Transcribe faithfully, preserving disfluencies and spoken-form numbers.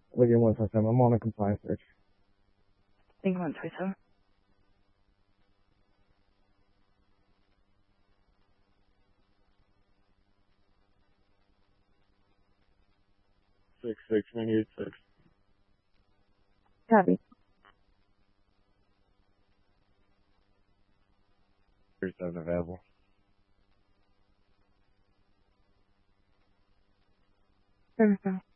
Lydia one five seven. I'm on a compliance search. Thank you, one five seven. Six six ninety eight six. Copy. Thirty-seven available. Perfect.